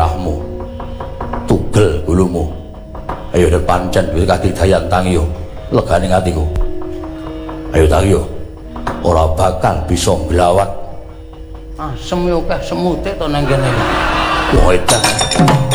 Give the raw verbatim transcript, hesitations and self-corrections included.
gairahmu. Tugel gulumu. Ayo nek pancen wis kadidayan tangi yo. Legane atiku. Ayo tangi yo. Ora bakal bisa nglawat. Asem yo akeh semute to nang kene. Wah edan.